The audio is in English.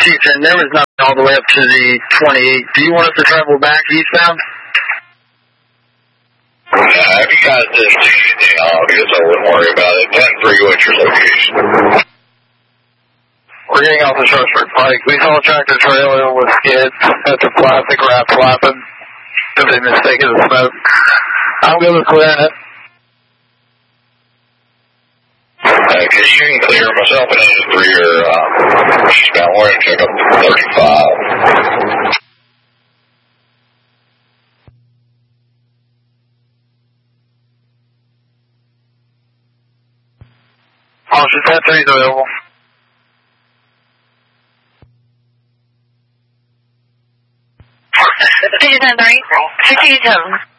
Chieftain, there was nothing all the way up to the 28. Do you want us to travel back eastbound? If you guys didn't see anything obvious, I wouldn't worry about it. 10-3, what's your location? We're getting off the Sharpsburg Pike. We saw a tractor trailer with skids. That's a plastic wrap flapping. If they mistake it as smoke. I'm good with clearing it. Okay, you can clear myself and Engine 3 are eastbound. We're going to check up 35. Officer 10-3 is available. Station 10-3, 16 tone.